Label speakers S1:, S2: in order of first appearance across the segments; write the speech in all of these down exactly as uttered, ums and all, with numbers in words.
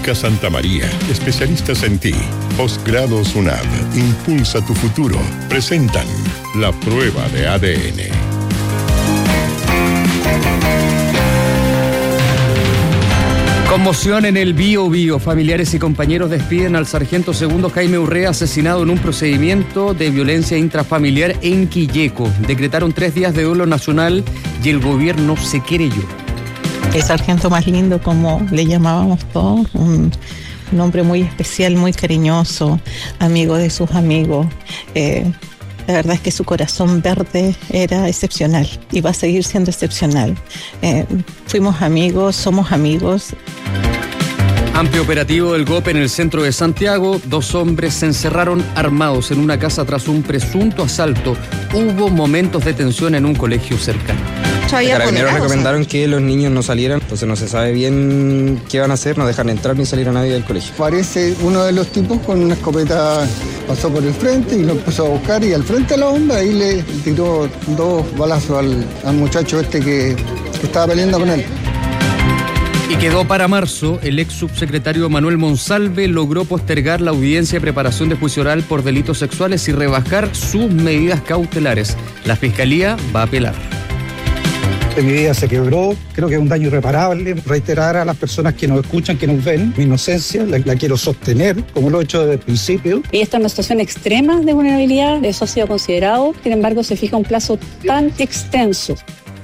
S1: Clínica Santa María, especialistas en ti. Posgrados UNAV, impulsa tu futuro. Presentan la prueba de A D N.
S2: Conmoción en el Bío Bío. Familiares y compañeros despiden al sargento segundo Jaime Urrea, asesinado en un procedimiento de violencia intrafamiliar en Quilleco. Decretaron tres días de duelo nacional y el gobierno se querelló.
S3: El sargento más lindo, como le llamábamos todos, un, un hombre muy especial, muy cariñoso, amigo de sus amigos. Eh, la verdad es que su corazón verde era excepcional y va a seguir siendo excepcional. Eh, fuimos amigos, somos amigos.
S2: Amplio operativo del G O P en el centro de Santiago. Dos hombres se encerraron armados en una casa tras un presunto asalto. Hubo momentos de tensión en un colegio cercano.
S4: Los carabineros recomendaron que los niños no salieran, entonces no se sabe bien qué van a hacer, no dejan entrar ni salir a nadie del colegio.
S5: Parece uno de los tipos con una escopeta pasó por el frente y lo empezó a buscar, y al frente de la bomba ahí le tiró dos balazos al, al muchacho este que, que estaba peleando con él.
S2: Y quedó para marzo. El ex subsecretario Manuel Monsalve logró postergar la audiencia de preparación de juicio oral por delitos sexuales y rebajar sus medidas cautelares. La Fiscalía va a apelar.
S6: Mi vida se quebró, creo que es un daño irreparable. Reiterar a las personas que nos escuchan, que nos ven, mi inocencia, la, la quiero sostener, como lo he hecho desde el principio.
S7: Y esta es una situación extrema de vulnerabilidad, eso ha sido considerado, sin embargo se fija un plazo tan extenso.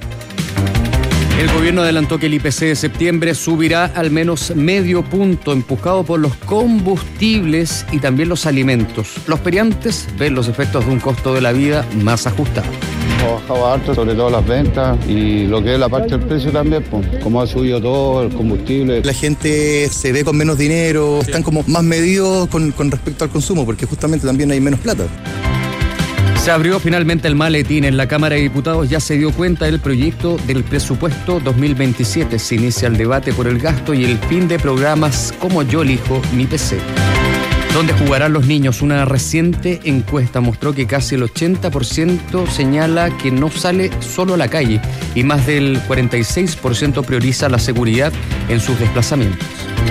S2: El gobierno adelantó que el I P C de septiembre subirá al menos medio punto, empujado por los combustibles y también los alimentos. Los periantes ven los efectos de un costo de la vida más ajustado.
S8: Ha bajado harto, sobre todo las ventas y lo que es la parte del precio también, pues, como ha subido todo el combustible.
S9: La gente se ve con menos dinero, están como más medidos con, con respecto al consumo, porque justamente también hay menos plata.
S2: Se abrió finalmente el maletín. En la Cámara de Diputados ya se dio cuenta del proyecto del presupuesto dos mil veintisiete. Se inicia el debate por el gasto y el fin de programas como Yo Elijo Mi P C. ¿Dónde jugarán los niños? Una reciente encuesta mostró que casi el ochenta por ciento señala que no sale solo a la calle y más del cuarenta y seis por ciento prioriza la seguridad en sus desplazamientos.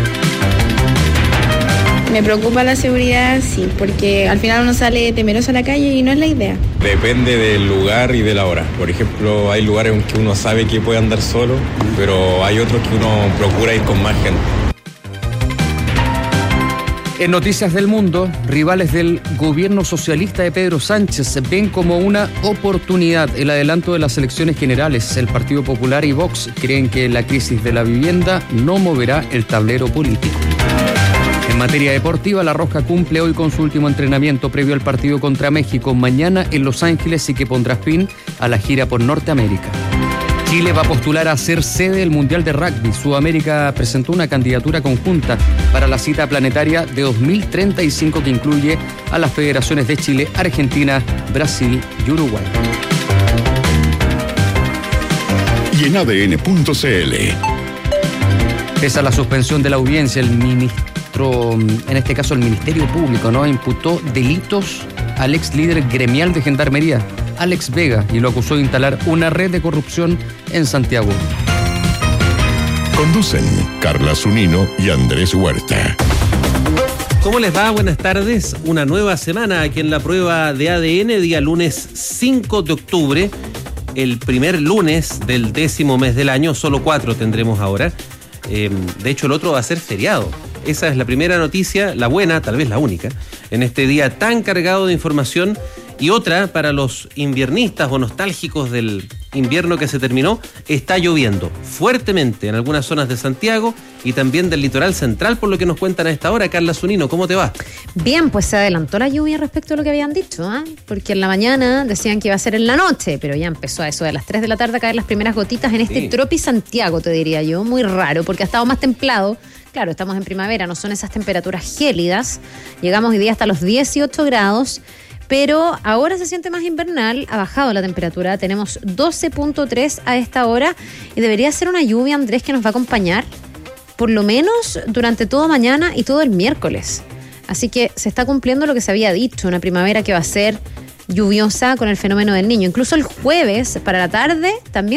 S10: Me preocupa la seguridad, sí, porque al final uno sale temeroso a la calle y no es la idea.
S11: Depende del lugar y de la hora. Por ejemplo, hay lugares en que uno sabe que puede andar solo, pero hay otros que uno procura ir con más gente.
S2: En Noticias del Mundo, rivales del gobierno socialista de Pedro Sánchez ven como una oportunidad el adelanto de las elecciones generales. El Partido Popular y Vox creen que la crisis de la vivienda no moverá el tablero político. En materia deportiva, La Roja cumple hoy con su último entrenamiento previo al partido contra México mañana en Los Ángeles y que pondrá fin a la gira por Norteamérica. Chile va a postular a ser sede del Mundial de Rugby. Sudamérica presentó una candidatura conjunta para la cita planetaria de dos mil treinta y cinco que incluye a las federaciones de Chile, Argentina, Brasil y Uruguay.
S1: Y en A D N punto C L.
S2: Pese a la suspensión de la audiencia, el ministro, en este caso el Ministerio Público, ¿no?, imputó delitos al ex líder gremial de Gendarmería, Alex Vega, y lo acusó de instalar una red de corrupción en Santiago.
S1: Conducen Carla Zunino y Andrés Huerta.
S12: ¿Cómo les va? Buenas tardes. Una nueva semana aquí en la prueba de A D N, día lunes cinco de octubre, el primer lunes del décimo mes del año. Solo cuatro tendremos ahora. Eh, de hecho, el otro va a ser feriado. Esa es la primera noticia, la buena, tal vez la única, en este día tan cargado de información. Y otra, para los inviernistas o nostálgicos del invierno que se terminó, está lloviendo fuertemente en algunas zonas de Santiago y también del litoral central, por lo que nos cuentan a esta hora. Carla Zunino, ¿cómo te va?
S13: Bien, pues se adelantó la lluvia respecto a lo que habían dicho, ¿eh? Porque en la mañana decían que iba a ser en la noche, pero ya empezó a eso de las tres de la tarde a caer las primeras gotitas en este sí. Tropi Santiago, te diría yo, muy raro, porque ha estado más templado. Claro, estamos en primavera, no son esas temperaturas gélidas. Llegamos hoy día hasta los dieciocho grados. Pero ahora se siente más invernal, ha bajado la temperatura, tenemos doce punto tres a esta hora y debería ser una lluvia, Andrés, que nos va a acompañar por lo menos durante todo mañana y todo el miércoles. Así que se está cumpliendo lo que se había dicho, una primavera que va a ser lluviosa con el fenómeno del Niño. Incluso el jueves para la tarde también